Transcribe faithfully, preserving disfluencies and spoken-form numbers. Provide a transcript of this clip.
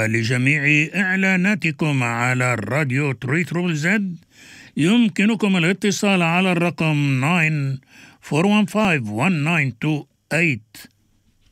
ولجميع إعلاناتكم على الراديو تري تربل زد يمكنكم الاتصال على الرقم تسعة أربعة واحد خمسة واحد تسعة اتنين اتنين